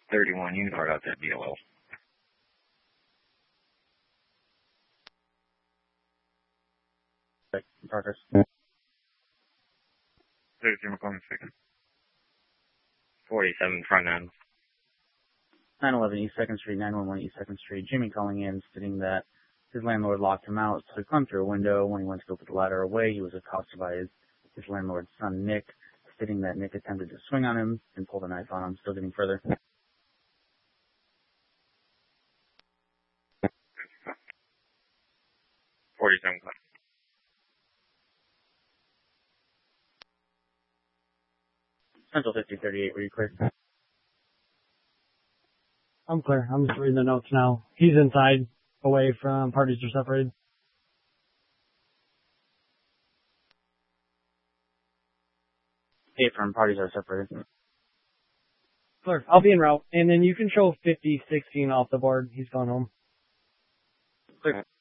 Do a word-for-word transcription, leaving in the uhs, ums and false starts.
thirty-one, you can guard out that B L L. Progress. thirty-three, McClellan speaking. forty-seven, front end. nine eleven East second Street, nine one one East second Street. Jimmy calling in, stating that his landlord locked him out, so he climbed through a window. When he went to go put the ladder away, he was accosted by his, his landlord's son, Nick, stating that Nick attempted to swing on him and pulled a knife on him. Still getting further. forty-seven, Central fifty thirty-eight, were you clear? I'm clear. I'm just reading the notes now. He's inside, away from parties are separated. Eight from parties are separated. Clear. I'll be en route. And then you can show fifty sixteen off the board. He's gone home. Clear.